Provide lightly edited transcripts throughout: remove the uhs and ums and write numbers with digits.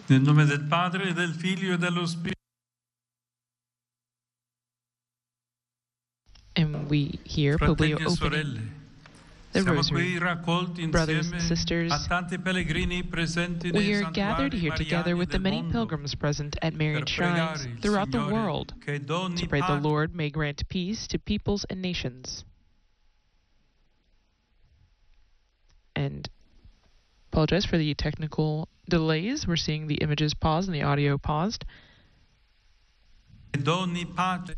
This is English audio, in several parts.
Nel nome del Padre, del Figlio e dello Spirito. And we here Fratelli publicly e sorelle, opening the siamo rosary. qui raccolti Brothers and insieme sisters, a tanti pellegrini presenti nei we are gathered santuari here together mariani with the del many mondo pilgrims present at Marian per shrines pregare il throughout the Signore world che doni to pray the pace. Lord may grant peace to peoples and nations. And apologize for the technical delays. We're seeing the images paused and the audio paused. Che doni pace.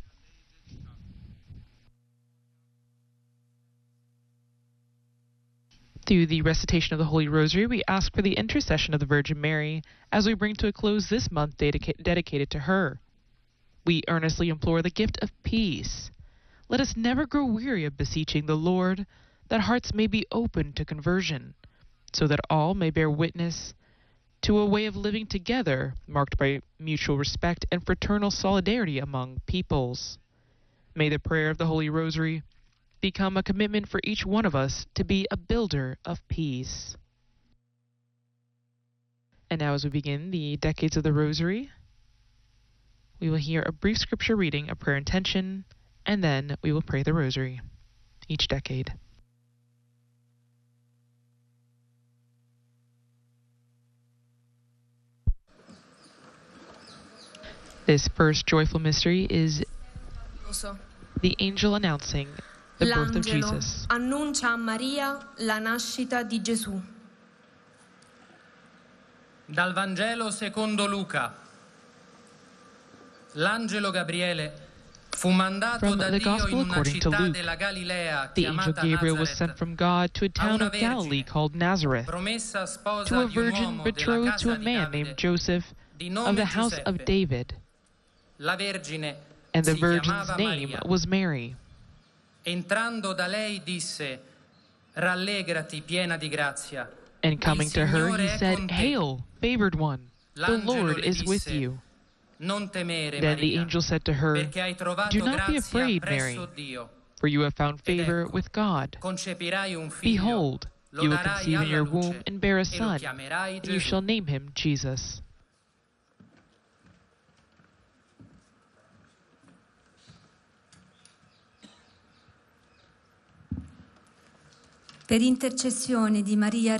Through the recitation of the Holy Rosary, we ask for the intercession of the Virgin Mary as we bring to a close this month dedicated to her. We earnestly implore the gift of peace. Let us never grow weary of beseeching the Lord that hearts may be open to conversion, so that all may bear witness to a way of living together marked by mutual respect and fraternal solidarity among peoples. May the prayer of the Holy Rosary become a commitment for each one of us to be a builder of peace. And now as we begin the Decades of the Rosary, we will hear a brief scripture reading, a prayer intention, and then we will pray the Rosary, each decade. This first joyful mystery is the angel announcing the birth of L'angelo Jesus. annuncia a Maria la nascita di Gesù. Dal Vangelo secondo Luca. L'angelo Gabriele fu mandato From da the Dio in Gospel una according to città Luke, della Galilea the angel chiamata Gabriel was sent Nazaret, from God to a town una of Galilee vergine, called Nazareth, promessa sposa to a di un virgin uomo della betrothed to casa a di man Davide, named Joseph di of nome the house of Giuseppe. David, La Vergine and the si virgin's chiamava name Maria. was Mary. Entrando da lei disse: Rallegrati, piena di grazia. And coming to her, he Signore è said, con te. Hail, favored one, the L'angelo Lord le is with disse: you. Non temere, Then the Maria, angel said to her, perché hai trovato Do not be grazia afraid, presso Mary, Dio. for you have found Ed favor ecco, with God. concepirai un figlio, Behold, lo you will darai conceive in alla your luce, womb and bear a e lo son, chiamerai and you Gesù. shall name him Jesus. Per intercessione di Maria